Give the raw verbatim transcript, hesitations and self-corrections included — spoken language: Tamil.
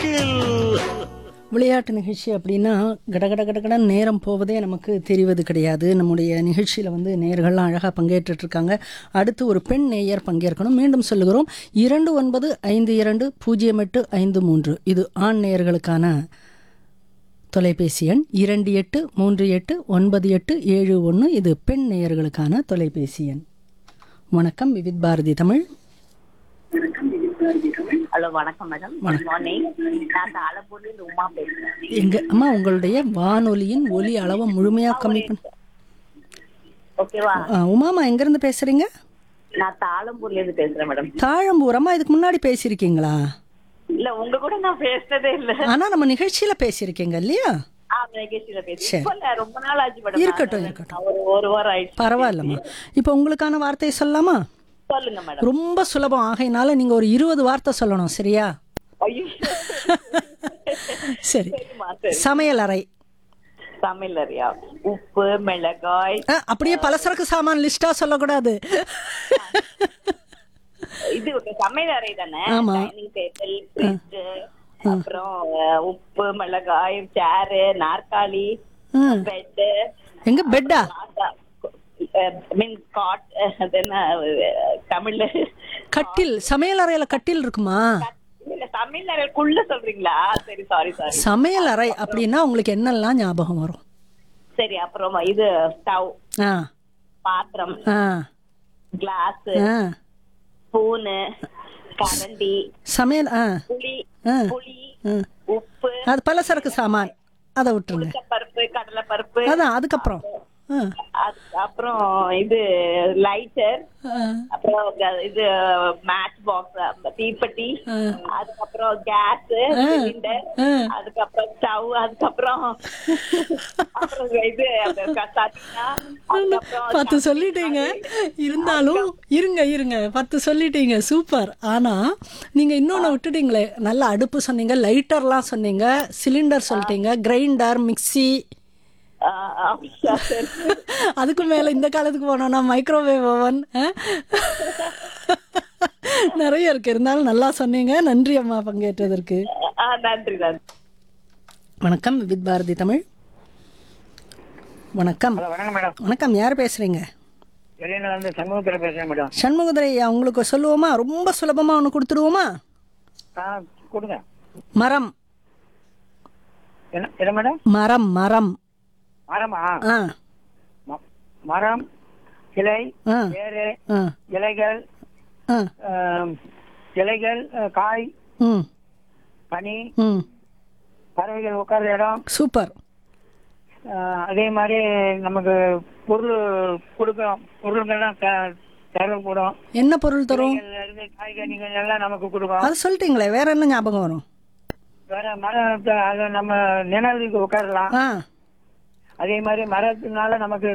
சைக்கிள். விளையாட்டு நிகழ்ச்சி அப்படின்னா கடகட கடகடன் நேரம் போவதே நமக்கு தெரிவது கிடையாது. நம்முடைய நிகழ்ச்சியில் வந்து நேயர்கள்லாம் அழகாக பங்கேற்றுட்ருக்காங்க. அடுத்து ஒரு பெண் நேயர் பங்கேற்கணும். மீண்டும் சொல்லுகிறோம், இரண்டு ஒன்பது ஐந்து இரண்டு பூஜ்ஜியம் எட்டு ஐந்து மூன்று இது ஆண் நேயர்களுக்கான தொலைபேசி எண். இரண்டு எட்டு மூன்று எட்டு ஒன்பது எட்டு ஏழு ஒன்று இது பெண் நேயர்களுக்கான தொலைபேசி எண். வணக்கம், விவித் பாரதி தமிழ். ஹலோ, வணக்கம் மேடம். Good morning. நான் தாளம்பூர்ல இருந்து உமா பேசுறேன். எங்க அம்மா, உங்களுடைய வானொலியின் ஒலி அளவை முழுமையா கம்மி பண்ண. ஓகேவா? உமாமா, எங்க இருந்து பேசுறீங்க? நான் தாளம்பூர்ல இருந்து பேசுறேன் மேடம். தாழம்பூர். அம்மா, இதுக்கு முன்னாடி பேசியிருக்கீங்களா? இல்ல, உங்க கூட நான் பேசுறதே இல்ல. ஆனா நம்ம நிகழ்ச்சியில பேசியிருக்கீங்க இல்லையா? ஆ, நிகழ்ச்சியில பேசுறேன். ரொம்ப நாள் ஆச்சு மேடம். இருக்கட்டும் இருக்கட்டும், ஒரு ஒரு வாரம் ஆயிடுச்சு. பரவாயில்லம்மா. இப்போ உங்களுக்கான வார்த்தையை சொல்லலாமா? சொல்லுங்க மேடம். ரொம்ப சுலபம் ஆகையினால நீங்க ஒரு இருபது வார்த்தை சொல்லணும், சரியா? ஐயோ, சரி. சரிம்மா, சரி. சமையல் அறை. சமையல் அறையா? உப்பு, மிளகாய். அஹ், அப்படியே பலசரக்கு சாமான் லிஸ்டா சொல்லக்கூடாது. இது ஒரு சமையல் அறை தானே? ஆமா. டைனிங் டேபிள், ஃப்ரிட்ஜ், அப்புறம் உப்பு, மிளகாய், சேரு, நாற்காலி, பெட். எங்க பெட்டா? மீன் காட், அது என்ன தமிழ்ல? கட்டில். சமையல் அறையில கட்டில் இருக்குமா? இல்ல, சமையல் அறைக்குள்ள சொல்றீங்களா? சரி, சாரி சாரி. சமையல் அறை அப்படின்னா உங்களுக்கு என்னெல்லாம் ஞாபகம் வரும்? சரி, அப்புறம் இது ஸ்டவ், ஆ பாத்திரம், ஆ கிளாஸ், ஆ ஸ்பூனு, கரண்டி, சமையல். ஆ புளி, ஆ புளி, ஆ. உப்பு, அது பலசரக்கு சாமான், அதை விட்டுருங்க. பருப்பு, கடலை பருப்பு. அதான். அதுக்கப்புறம் ஆ அப்புறம் இது லைட்டர், அப்புறம் இது மேட்ச் பாக்ஸ், தீப்பெட்டி, அதுக்கப்புறம் கேஸ் சிலிண்டர், அதுக்கப்புறம் ஸ்டவ், அதுக்கப்புறம் அப்புறம் இது பத்து சொல்லிட்டீங்க. இருந்தாலும் இருங்க இருங்க பத்து சொல்லிட்டீங்க, சூப்பர். ஆனா நீங்க இன்னொன்னு விட்டுட்டீங்களே. நல்ல அடுப்பு சொன்னீங்க, லைட்டர்லாம் சொன்னீங்க, சிலிண்டர் சொல்லிட்டீங்க, கிரைண்டர், மிக்சி. அதுக்கு மேல இந்த காலத்துக்கு போனோம்னா மைக்ரோவேவ் ஓவன் நிறைய இருக்கு. இருந்தாலும் நல்லா சொன்னீங்க. நன்றி அம்மா பங்கேற்றதற்கு. நன்றி. வணக்கம், வித் பாரதி தமிழ். வணக்கம். வணக்கம், யார் பேசுறீங்க? சண்முகதுரை. உங்களுக்கு சொல்லுவோமா? ரொம்ப சுலபமா ஒண்ணு கொடுத்துருவோமா? மரம். மரம் மரம் மரமா? ஆ மரம், கிளை, ஆ வேறு, ஆ இலைகள், ஆ இலைகள், காய், ம் பனி, ம் பறவைகள் உட்கார்ற இடம். சூப்பர். அதே மாதிரி நமக்கு பொருள் கொடுக்கும், பொருள்கள்லாம் தேவைப்படும். என்ன பொருள் தரும்? காய்கறிகள் எல்லாம் நமக்கு கொடுக்கும். அது சொல்லிட்டீங்களே, வேற என்ன ஞாபகம் வரும்? வேற மரம், அதை நம்ம நிழலுக்கு உட்காரலாம். ஆ அதே மாதிரி மரத்தினால நமக்கு